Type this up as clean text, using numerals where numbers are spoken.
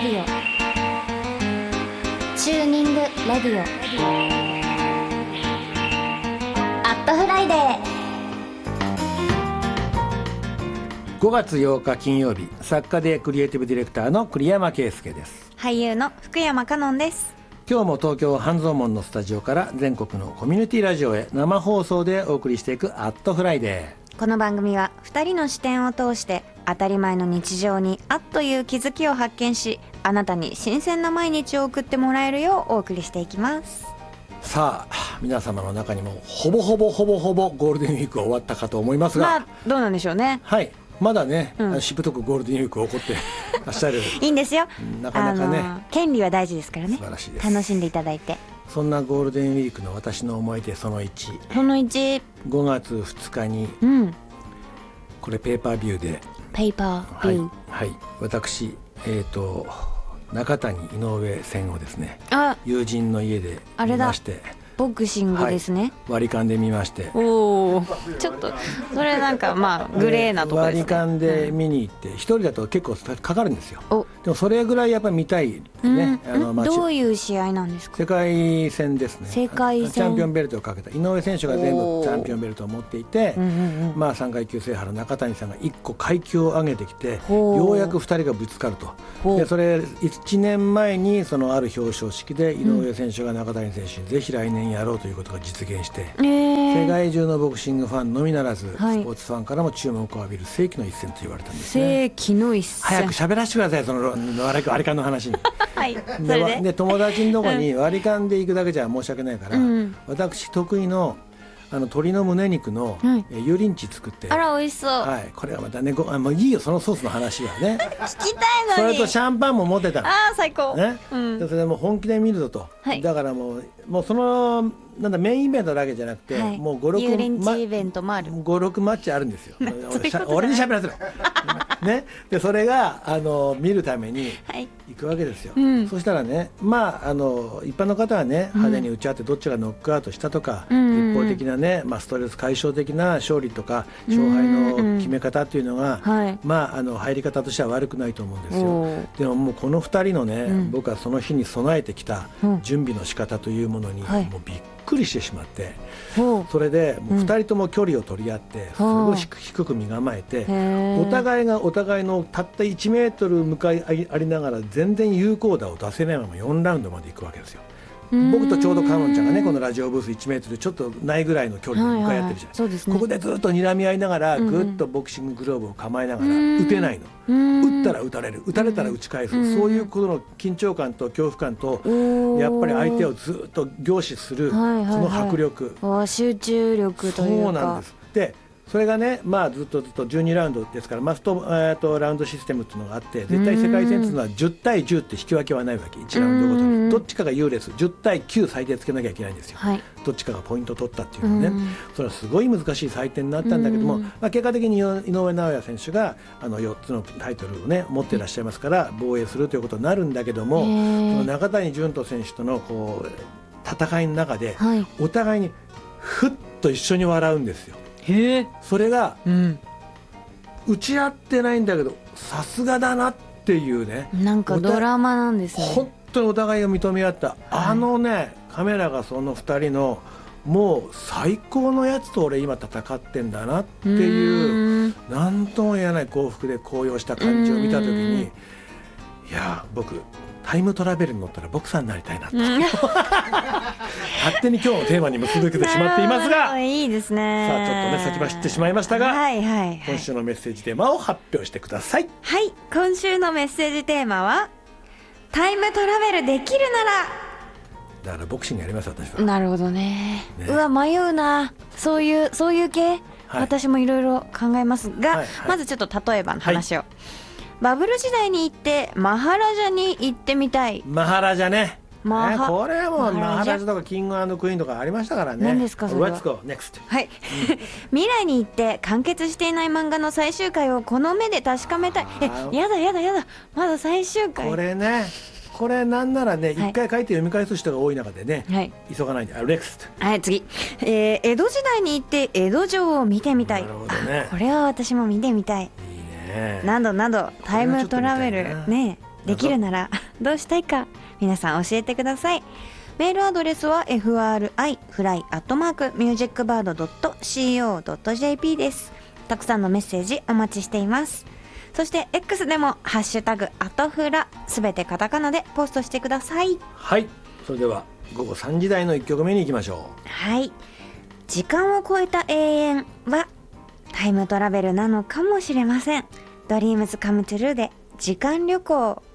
ディオチューニングレディオアットフライデー。 5月8日金曜日、作家でクリエイティブディレクターの栗山圭介です。 俳優の福山香音です。 今日も東京半蔵門のスタジオから全国のコミュニティラジオへ生放送でお送りしていくアットフライデー。 この番組は2人の視点を通して当たり前の日常にあっという気づきを発見し、あなたに新鮮な毎日を送ってもらえるようお送りしていきます。 さあ、皆様の中にもほぼほぼゴールデンウィークが終わったかと思いますが、 どうなんでしょうね。 はい、まだね、しぶとくゴールデンウィーク起こってらっしゃるいいんですよ。 なかなかね、 権利は大事ですからね。 素晴らしいです。 楽しんでいただいて。 そんなゴールデンウィークの私の思い出その1、5月2日に、これペーパービューでペーパービュー、 はい、私中谷井上戦をですね、友人の家で見まして、 ボクシングですね、 割り勘で見まして、 おちょっとそれなんかグレーなところですね。 割り勘で見に行って一人だと結構かかるんですよ。でもそれぐらいやっぱり見たいね。 どういう試合なんですか？ 世界戦ですね。 世界戦、 チャンピオンベルトをかけた井上選手が全部チャンピオンベルトを持っていて、3階級制覇の中谷さんが1個階級を上げてきて、ようやく2人がぶつかると。でそれ1年前にそのある表彰式で井上選手が中谷選手にぜひ来年やろうということが実現して、世界中のボクシングファンのみならず、スポーツファンからも注目を浴びる世紀の一戦と言われたんですね。 世紀の一戦。 早く喋らせてください、その割り勘の話に。 はい、それで友達のとこに割り勘で行くだけじゃ申し訳ないから、私得意の鶏の胸肉の油淋鶏作って、 あら美味しそう、 これはまたね、もういいよそのソースの話はね聞きたいのに。 それとシャンパンも持ってたの。 最高、 ね、でそれでもう本気で見るぞと、だからもうそのなんだメインイベントだけじゃなくて、もう油淋鶏イベントもある、 5,6マッチあるんですよ俺に喋らせろね、でそれが見るために行くわけですよ、そしたらね、一般の方はね、派手に打ち合ってどっちがノックアウトしたとか、一方的なね、ストレス解消的な勝利とか勝敗の決め方っていうのが、入り方としては悪くないと思うんですよ。でももうこの2人のね、僕はその日に備えてきた準備の仕方というものにもうびっくりしてしまって、それでもう2人とも距離を取り合ってすごい低く身構えて、お互いがお互いのたった1メートル向かいありながら全然有効打を出せないまま4ラウンドまで行くわけですよ。僕とちょうどカノンちゃんがね、このラジオブース1メートルちょっとないぐらいの距離で向かい合ってるじゃないですか。ここでずっと睨み合いながらぐっとボクシンググローブを構えながら打てないの、打ったら打たれる、打たれたら打ち返す、そういうことの緊張感と恐怖感と、やっぱり相手をずっと凝視するその迫力、 集中力というか。 そうなんです。でそれがね、ずっと12ラウンドですから、マスト、ラウンドシステムっていうのがあって、絶対世界戦っていうのは10対10って引き分けはないわけ。1ラウンドごとにどっちかが優劣、10対9最低つけなきゃいけないんですよ、どっちかがポイント取ったっていうのね、それはすごい難しい採点になったんだけども、結果的に井上尚弥選手が4つのタイトルをね持っていらっしゃいますから防衛するということになるんだけども、その中谷潤人選手とのこう戦いの中で、お互いにふっと一緒に笑うんですよ。それが、打ち合ってないんだけどさすがだなっていうね、 なんかドラマなんですね。 本当にお互いを認め合った、カメラがその2人のもう最高のやつと俺今戦ってんだなっていう、何とも言えない幸福で高揚した感じを見た時に、いや僕タイムトラベルに乗ったらボクサーになりたいなと勝手に今日のテーマに結びつけてしまっていますが、 いいですね。 さあちょっとね先走ってしまいましたが、今週のメッセージテーマを発表してください。 はい、今週のメッセージテーマはタイムトラベルできるなら。 だからボクシングやります私は。 なるほどね。うわ迷うな、そういう系、私もいろいろ考えますが、まずちょっと例えばの話を、バブル時代に行ってマハラジャに行ってみたい。 マハラジャね、これはもうマハラジャとかキング&クイーンとかありましたからね。 何ですかそれは。 Let's go next。 はい、未来に行って完結していない漫画の最終回をこの目で確かめたい。やだまだ最終回。 これなんならね、一回書いて読み返す人が多い中でね、急がないで。next。 はい、次、江戸時代に行って江戸城を見てみたい。なるほどね。これは私も見てみたい。いいね。などタイムトラベルね、 できるならどうしたいか皆さん教えてください。メールアドレスは fri@musicbird.co.jp です。たくさんのメッセージお待ちしています。そして X でもハッシュタグアトフラすべてカタカナでポストしてください。 はい、それでは午後3時台の1曲目に行きましょう。 はい、時間を超えた永遠はタイムトラベルなのかもしれません。ドリームズカムトゥルーで時間旅行。